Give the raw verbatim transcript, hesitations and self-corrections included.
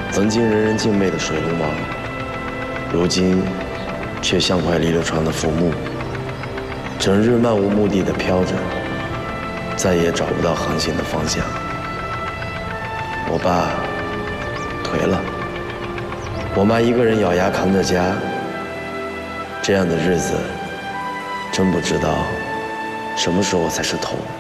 曾经人人敬畏的水龙王，如今却像块离了船的浮木，整日漫无目的地飘着，再也找不到航行的方向。我爸颓了，我妈一个人咬牙扛着家，这样的日子，真不知道什么时候才是头。